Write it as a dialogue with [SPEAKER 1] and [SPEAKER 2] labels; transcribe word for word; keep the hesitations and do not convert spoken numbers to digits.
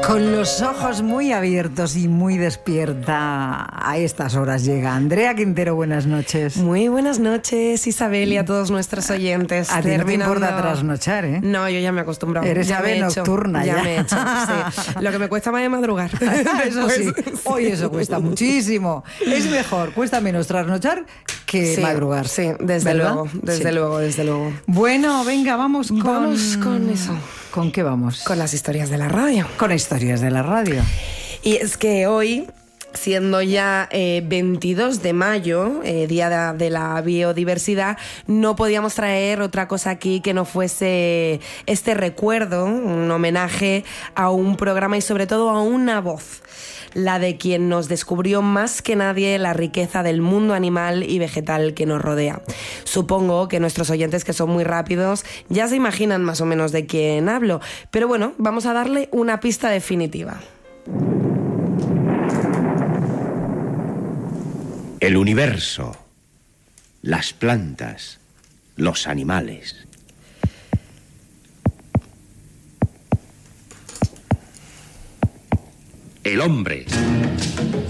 [SPEAKER 1] Con los ojos muy abiertos y muy despierta a estas horas llega Andrea Quintero, buenas noches.
[SPEAKER 2] Muy buenas noches, Isabel, y a todos nuestros oyentes.
[SPEAKER 1] A ti no te
[SPEAKER 2] Terminando...
[SPEAKER 1] importa trasnochar, ¿eh?
[SPEAKER 2] No, yo ya me he acostumbrado.
[SPEAKER 1] Eres
[SPEAKER 2] ya
[SPEAKER 1] ave nocturna.
[SPEAKER 2] Ya,
[SPEAKER 1] ya
[SPEAKER 2] me he hecho, sí. Lo que me cuesta más es madrugar.
[SPEAKER 1] Eso sí, hoy eso cuesta muchísimo. Es mejor, cuesta menos trasnochar que
[SPEAKER 2] sí,
[SPEAKER 1] madrugar.
[SPEAKER 2] Sí, desde
[SPEAKER 1] ¿verdad?
[SPEAKER 2] luego, desde
[SPEAKER 1] sí.
[SPEAKER 2] luego, desde luego.
[SPEAKER 1] Bueno, venga, vamos con...
[SPEAKER 2] Vamos con eso.
[SPEAKER 1] ¿Con qué vamos?
[SPEAKER 2] Con las historias de la radio.
[SPEAKER 1] Con historias de la radio.
[SPEAKER 2] Y es que hoy, siendo ya eh, veintidós de mayo, eh, Día de, de la Biodiversidad, no podíamos traer otra cosa aquí que no fuese este recuerdo, un homenaje a un programa y sobre todo a una voz, la de quien nos descubrió más que nadie la riqueza del mundo animal y vegetal que nos rodea. Supongo que nuestros oyentes, que son muy rápidos, ya se imaginan más o menos de quién hablo, pero bueno, vamos a darle una pista definitiva.
[SPEAKER 3] El universo, las plantas, los animales. El hombre.